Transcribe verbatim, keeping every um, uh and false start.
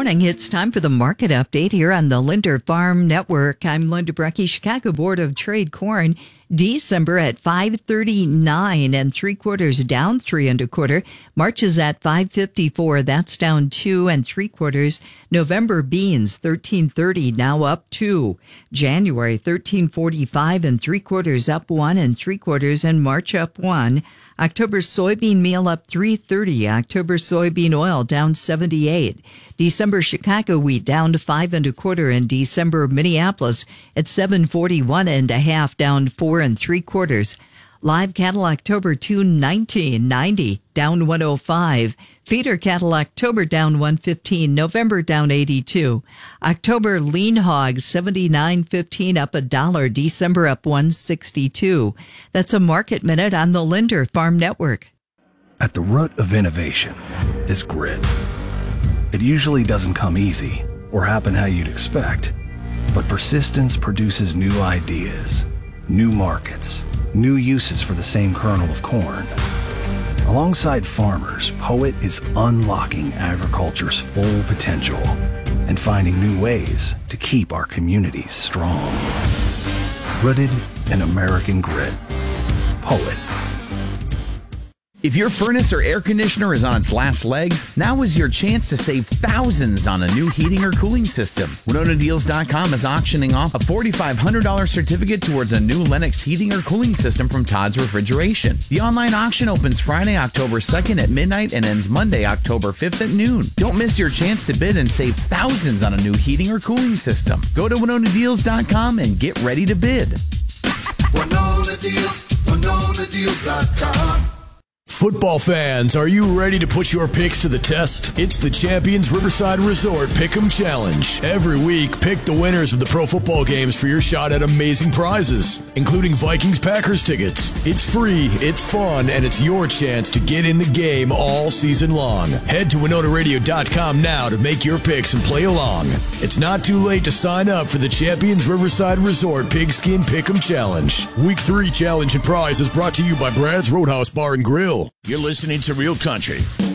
morning. It's time for the market update here on the Linder Farm Network. I'm Linda Brecky. Chicago Board of Trade corn, December at five thirty-nine and three quarters, down three and a quarter. March is at five fifty-four. That's down two and three quarters. November beans thirteen thirty, now up two. January thirteen forty-five and three quarters, up one and three quarters, and March up one. October soybean meal up three thirty. October soybean oil down seventy-eight. December Chicago wheat down to five and a quarter. And December Minneapolis at seven forty-one and a half, down four and three quarters. Live cattle October two nineteen ninety, down one oh five. Feeder cattle October down one fifteen. November down eighty-two. October lean hogs seventy-nine fifteen, up a dollar. December up one sixty-two. That's a market minute on the Linder Farm Network. At the root of innovation is grit. It usually doesn't come easy or happen how you'd expect, but persistence produces new ideas, new markets, new uses for the same kernel of corn. Alongside farmers, Poet is unlocking agriculture's full potential and finding new ways to keep our communities strong. Rooted in American grit. Poet. If your furnace or air conditioner is on its last legs, now is your chance to save thousands on a new heating or cooling system. Winona Deals dot com is auctioning off a four thousand five hundred dollars certificate towards a new Lennox heating or cooling system from Todd's Refrigeration. The online auction opens Friday, October second at midnight and ends Monday, October fifth at noon. Don't miss your chance to bid and save thousands on a new heating or cooling system. Go to Winona Deals dot com and get ready to bid. Winona Deals, Winona Deals dot com. Football fans, are you ready to put your picks to the test? It's the Champions Riverside Resort Pick'em Challenge. Every week, pick the winners of the pro football games for your shot at amazing prizes, including Vikings-Packers tickets. It's free, it's fun, and it's your chance to get in the game all season long. Head to Winona Radio dot com now to make your picks and play along. It's not too late to sign up for the Champions Riverside Resort Pigskin Pick'em Challenge. Week three challenge and prize is brought to you by Brad's Roadhouse Bar and Grill. You're listening to Real Country